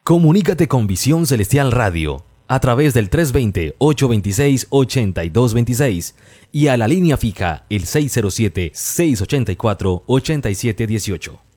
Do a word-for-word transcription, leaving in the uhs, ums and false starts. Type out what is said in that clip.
Comunícate con Visión Celestial Radio a través del tres dos cero, ocho dos seis, ocho dos dos seis y a la línea fija el seis cero siete, seis ocho cuatro, ocho siete uno ocho.